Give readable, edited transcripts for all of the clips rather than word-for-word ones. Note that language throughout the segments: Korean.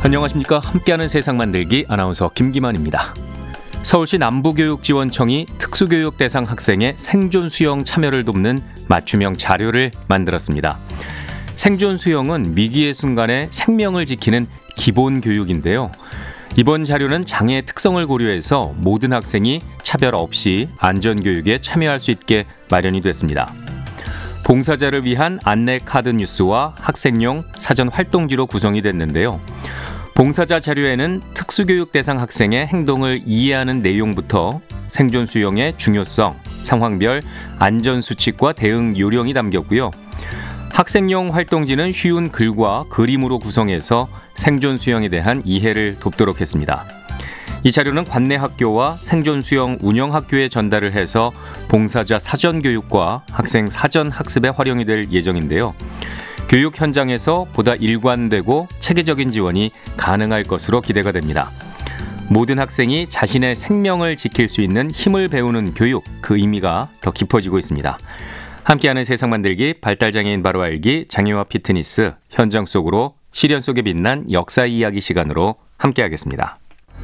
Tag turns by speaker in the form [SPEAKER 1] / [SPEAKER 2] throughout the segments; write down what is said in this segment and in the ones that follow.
[SPEAKER 1] 안녕하십니까. 함께하는 세상 만들기 아나운서 김기만입니다. 서울시 남부교육지원청이 특수교육 대상 학생의 생존 수영 참여를 돕는 맞춤형 자료를 만들었습니다. 생존 수영은 위기의 순간에 생명을 지키는 기본 교육인데요. 이번 자료는 장애의 특성을 고려해서 모든 학생이 차별 없이 안전교육에 참여할 수 있게 마련이 됐습니다. 봉사자를 위한 안내 카드 뉴스와 학생용 사전 활동지로 구성이 됐는데요. 봉사자 자료에는 특수교육 대상 학생의 행동을 이해하는 내용부터 생존 수영의 중요성, 상황별 안전수칙과 대응 요령이 담겼고요. 학생용 활동지는 쉬운 글과 그림으로 구성해서 생존 수영에 대한 이해를 돕도록 했습니다. 이 자료는 관내 학교와 생존 수영 운영 학교에 전달을 해서 봉사자 사전 교육과 학생 사전 학습에 활용이 될 예정인데요. 교육 현장에서 보다 일관되고 체계적인 지원이 가능할 것으로 기대가 됩니다. 모든 학생이 자신의 생명을 지킬 수 있는 힘을 배우는 교육, 그 의미가 더 깊어지고 있습니다. 함께하는 세상 만들기, 발달장애인 바로 알기, 장애와 피트니스, 현장 속으로 시련 속에 빛난 역사 이야기 시간으로 함께하겠습니다.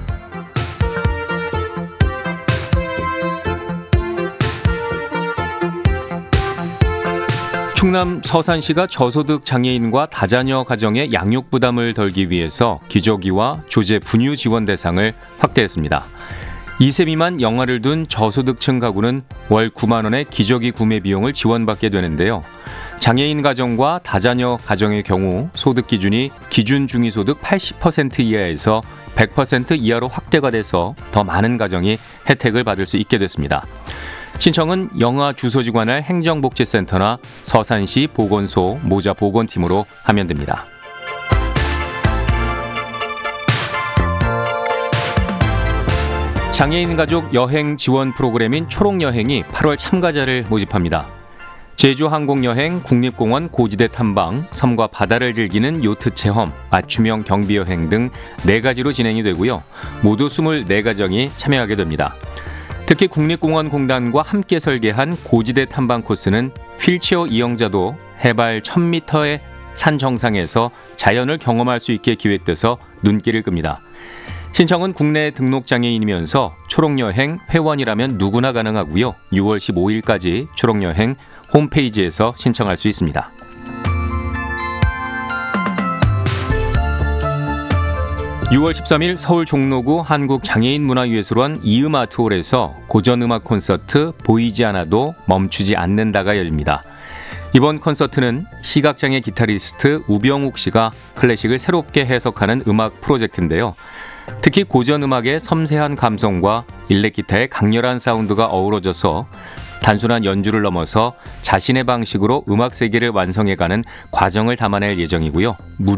[SPEAKER 1] 충남 서산시가 저소득 장애인과 다자녀 가정의 양육 부담을 덜기 위해서 기저귀와 조제 분유 지원 대상을 확대했습니다. 2세 미만 영아를 둔 저소득층 가구는 월 9만 원의 기저귀 구매 비용을 지원받게 되는데요. 장애인 가정과 다자녀 가정의 경우 소득 기준이 기준 중위소득 80% 이하에서 100% 이하로 확대가 돼서 더 많은 가정이 혜택을 받을 수 있게 됐습니다. 신청은 영아 주소지 관할 행정복지센터나 서산시 보건소 모자보건팀으로 하면 됩니다. 장애인 가족 여행 지원 프로그램인 초록여행이 8월 참가자를 모집합니다. 제주항공여행, 국립공원 고지대 탐방, 섬과 바다를 즐기는 요트 체험, 맞춤형 경비여행 등 4가지로 진행이 되고요. 모두 24가정이 참여하게 됩니다. 특히 국립공원공단과 함께 설계한 고지대 탐방 코스는 휠체어 이용자도 해발 1000m의 산 정상에서 자연을 경험할 수 있게 기획돼서 눈길을 끕니다. 신청은 국내 등록 장애인이면서 초록여행 회원이라면 누구나 가능하고요. 6월 15일까지 초록여행 홈페이지에서 신청할 수 있습니다. (6월 13일) 서울 종로구 한국장애인문화예술원 이음아트홀에서 고전음악 콘서트 보이지 않아도 멈추지 않는다가 열립니다. 이번 콘서트는 시각장애 기타리스트 우병욱 씨가 클래식을 새롭게 해석하는 음악 프로젝트인데요. 특히 고전음악의 섬세한 감성과 일렉기타의 강렬한 사운드가 어우러져서 단순한 연주를 넘어서 자신의 방식으로 음악 세계를 완성해가는 과정을 담아낼 예정이고요.